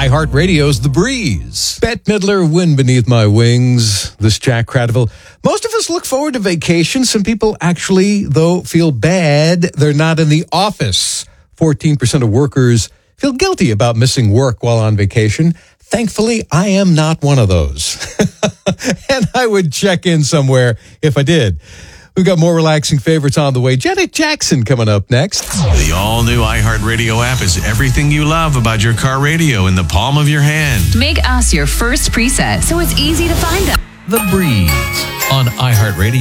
iHeartRadio's The Breeze. Bette Midler, Wind Beneath My Wings. This Jack Cradiville. Most of us look forward to vacation. Some people actually, though, feel bad they're not in the office. 14% of workers feel guilty about missing work while on vacation. Thankfully, I am not one of those. And I would check in somewhere if I did. We've got more relaxing favorites on the way. Janet Jackson coming up next. The all-new iHeartRadio app is everything you love about your car radio in the palm of your hand. Make us your first preset so it's easy to find them. The Breeze on iHeartRadio.